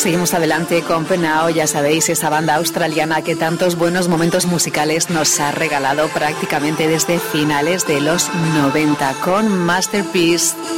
seguimos adelante con Penao, ya sabéis, esa banda australiana que tantos buenos momentos musicales nos ha regalado prácticamente desde finales de los 90 con Masterpiece.